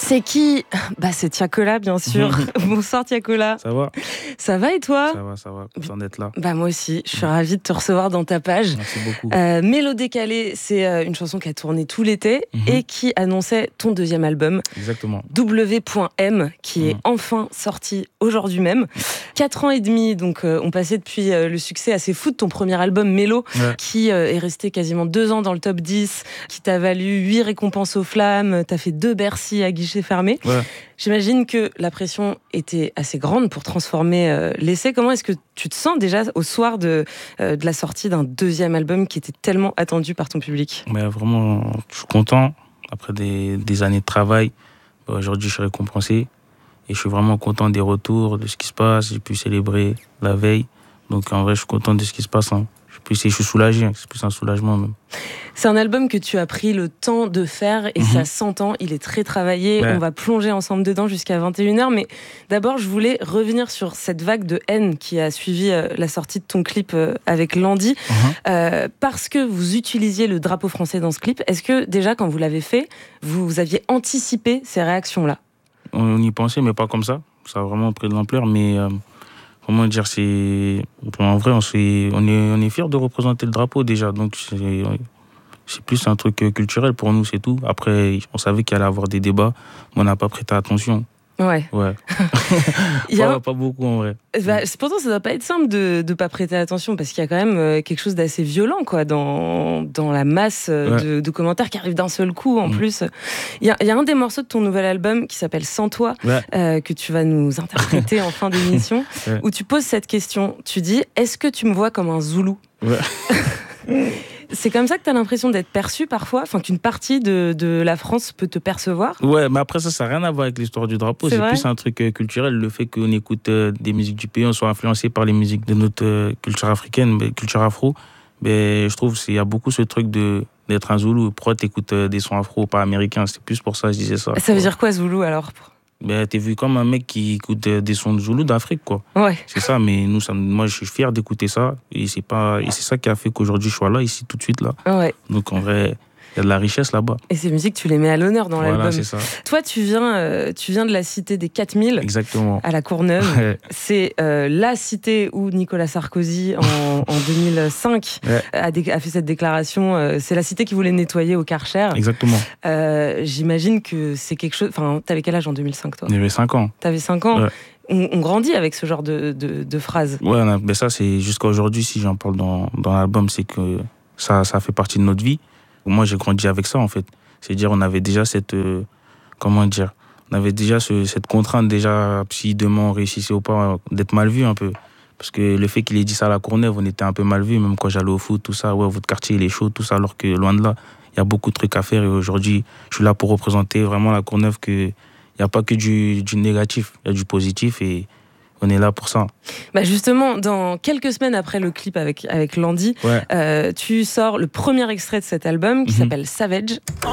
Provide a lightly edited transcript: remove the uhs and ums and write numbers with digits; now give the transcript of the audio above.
C'est qui? Bah c'est Tiakola bien sûr. Bonsoir Tiakola. Ça va? Ça va et toi? Ça va, content d'être là. Bah moi aussi, je suis ravie de te recevoir dans ta page. Merci beaucoup. Mélo décalé, c'est une chanson qui a tourné tout l'été et qui annonçait ton deuxième album. Exactement. W.M qui est enfin sorti aujourd'hui même. 4 ans et demi, donc on passait depuis le succès assez fou de ton premier album Mélo, qui est resté quasiment 2 ans dans le top 10, qui t'a valu 8 récompenses aux flammes, t'as fait 2 Bercy à guichet fermé. J'imagine que la pression était assez grande pour transformer l'essai. Comment est-ce que tu te sens déjà au soir de la sortie d'un deuxième album qui était tellement attendu par ton public? Vraiment, je suis content. Après des années de travail, aujourd'hui je suis récompensé. Et je suis vraiment content des retours, de ce qui se passe. J'ai pu célébrer la veille. Donc en vrai, je suis content de ce qui se passe. Je suis soulagé, c'est plus un soulagement même. C'est un album que tu as pris le temps de faire et ça s'entend, il est très travaillé. On va plonger ensemble dedans jusqu'à 21h. Mais d'abord, je voulais revenir sur cette vague de haine qui a suivi la sortie de ton clip avec Landy. Parce que vous utilisiez le drapeau français dans ce clip. Est-ce que déjà, quand vous l'avez fait, vous aviez anticipé ces réactions-là? On y pensait, mais pas comme ça. Ça a vraiment pris de l'ampleur. Mais comment dire, en vrai, on est fiers de représenter le drapeau déjà. Donc c'est plus un truc culturel pour nous, c'est tout. Après, on savait qu'il allait y avoir des débats, mais on n'a pas prêté attention. Ouais. Pas beaucoup en vrai. Pourtant, ça doit pas être simple de pas prêter attention parce qu'il y a quand même quelque chose d'assez violent quoi, dans la masse de commentaires qui arrivent d'un seul coup en plus. Il y a un des morceaux de ton nouvel album qui s'appelle Sans toi, que tu vas nous interpréter en fin d'émission, où tu poses cette question. Tu dis, est-ce que tu me vois comme un Zoulou? C'est comme ça que tu as l'impression d'être perçu parfois, enfin qu'une partie de la France peut te percevoir? Ouais, mais après ça n'a rien à voir avec l'histoire du drapeau, c'est plus un truc culturel, le fait qu'on écoute des musiques du pays, on soit influencé par les musiques de notre culture africaine, culture afro. Je trouve qu'il y a beaucoup ce truc d'être un Zoulou. Pourquoi t'écoutes des sons afro, pas américains? C'est plus pour ça que je disais ça. Ça veut dire quoi Zoulou alors? T'es vu comme un mec qui écoute des sons de Zoulou d'Afrique, quoi. Ouais. C'est ça, mais moi, je suis fier d'écouter ça. Et c'est ça qui a fait qu'aujourd'hui, je sois là, ici, tout de suite, là. Ouais. Donc, en vrai, il y a de la richesse là-bas. Et ces musiques, tu les mets à l'honneur dans l'album. Voilà, c'est ça. Toi, tu viens de la cité des 4000. Exactement. À la Courneuve. C'est la cité où Nicolas Sarkozy, en 2005, a fait cette déclaration. C'est la cité qui voulait nettoyer au Karcher. Exactement. J'imagine que c'est quelque chose... Enfin, t'avais quel âge en 2005, toi? J'avais 5 ans. T'avais 5 ans. On grandit avec ce genre de phrases. Ouais, ça, c'est jusqu'à aujourd'hui, si j'en parle dans l'album, c'est que ça fait partie de notre vie. Moi, j'ai grandi avec ça, en fait. C'est-à-dire, on avait déjà cette contrainte, déjà, si demain on réussissait ou pas, d'être mal vu un peu. Parce que le fait qu'il ait dit ça à la Courneuve, on était un peu mal vu, même quand j'allais au foot, tout ça. Ouais, votre quartier, il est chaud, tout ça, alors que loin de là, il y a beaucoup de trucs à faire. Et aujourd'hui, je suis là pour représenter vraiment la Courneuve, qu'il n'y a pas que du négatif, il y a du positif et on est là pour ça. Justement, dans quelques semaines après le clip avec Landy, tu sors le premier extrait de cet album qui s'appelle Savage.